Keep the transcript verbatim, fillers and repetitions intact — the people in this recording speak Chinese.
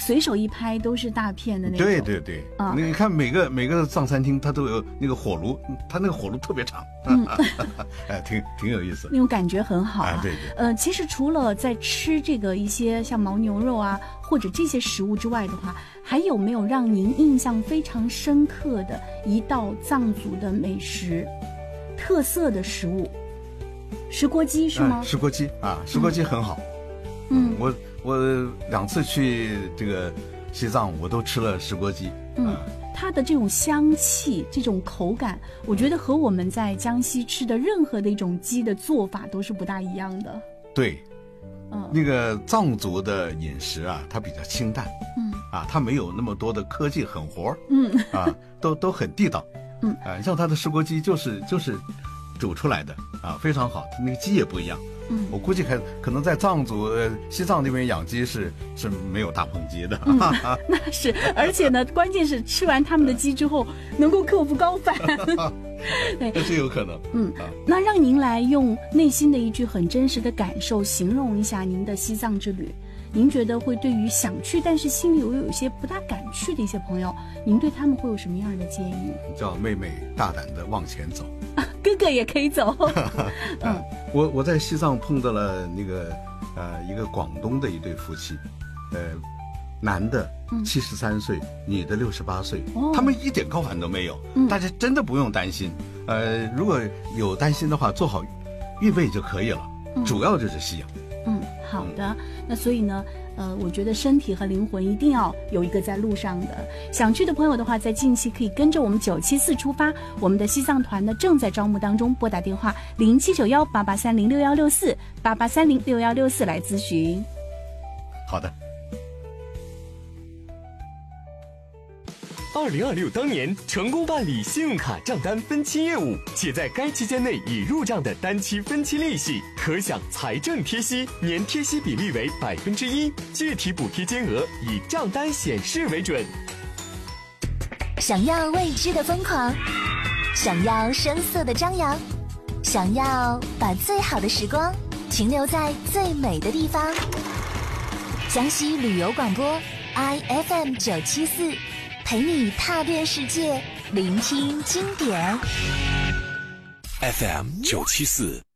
随手一拍都是大片的那种。 对对对，啊，你看每个每个藏餐厅它都有那个火炉，它那个火炉特别长，嗯，哎，挺挺有意思， 那种感觉很好啊。 啊对对， 呃，其实除了在吃这个一些像牦牛肉啊或者这些食物之外的话，还有没有让您印象非常深刻的一道藏族的美食？特色的食物，石锅鸡是吗？ 啊、石锅鸡啊，石锅鸡很好。 嗯， 嗯我我两次去这个西藏，我都吃了石锅鸡。 嗯，啊、它的这种香气、这种口感，我觉得和我们在江西吃的任何的一种鸡的做法都是不大一样的。 对， 嗯， 那个藏族的饮食啊，它比较清淡。 嗯， 啊，它没有那么多的科技狠活。 嗯， 啊，都都很地道。 嗯， 啊，像它的石锅鸡就是就是煮出来的啊，非常好。那个鸡也不一样。 嗯， 我估计可可能在藏族、呃、西藏那边养鸡是是没有大棚鸡的。 嗯，那是，而且呢，关键是吃完他们的鸡之后能够克服高反。 对，这是有可能。 嗯，啊，那让您来用内心的一句很真实的感受形容一下您的西藏之旅。您觉得会对于想去但是心里又有一些不大敢去的一些朋友，您对他们会有什么样的建议？ 叫妹妹大胆的往前走， 啊，哥哥也可以走。 嗯，我我在西藏碰到了那个呃一个广东的一对夫妻，呃，男的七十三岁，嗯，女的六十八岁，哦，他们一点高反都没有，嗯，大家真的不用担心。呃，如果有担心的话，做好预备就可以了，嗯，主要就是吸氧。 嗯，好的。嗯，那所以呢，呃，我觉得身体和灵魂一定要有一个在路上的。想去的朋友的话，在近期可以跟着我们九七四出发，我们的西藏团呢正在招募当中，拨打电话零七九幺八八三零六幺六四八八三零六幺六四来咨询。 好的。 二零二六当年成功办理信用卡账单分期业务，且在该期间内已入账的单期分期利息，可享财政贴息，年贴息比例为百分之一，具体补贴金额以账单显示为准。 想要未知的疯狂，想要声色的张扬，想要把最好的时光停留在最美的地方。江西旅游广播 I F M 九七四。陪你踏遍世界，聆听经典。 F M 九七四。